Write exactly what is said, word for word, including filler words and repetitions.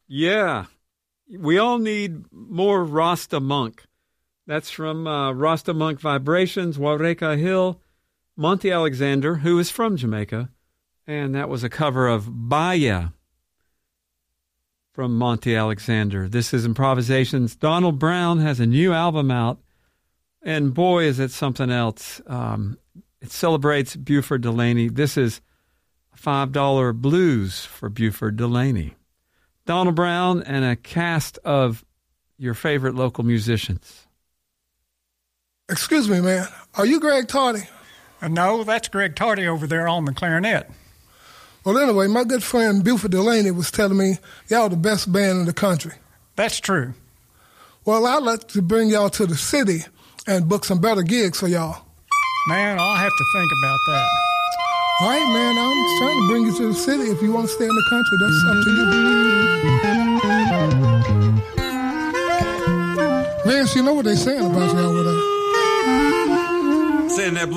Yeah. We all need more Rasta Monk. That's from uh, Rasta Monk Vibrations, Wareka Hill, Monty Alexander, who is from Jamaica. And that was a cover of Baya from Monty Alexander. This is Improvisations. Donald Brown has a new album out, and boy, is it something else. Um, it celebrates Buford Delaney. This is five dollar blues for Buford Delaney. Donald Brown and a cast of your favorite local musicians. Excuse me, man. Are you Greg Tardy? Uh, no, that's Greg Tardy over there on the clarinet. Well, anyway, my good friend Buford Delaney was telling me y'all the best band in the country. That's true. Well, I'd like to bring y'all to the city and book some better gigs for y'all. Man, I'll have to think about that. All right, man, I'm trying to bring you to the city. If you want to stay in the country, that's up to you. Vince, you know what they're saying about you over there. Saying that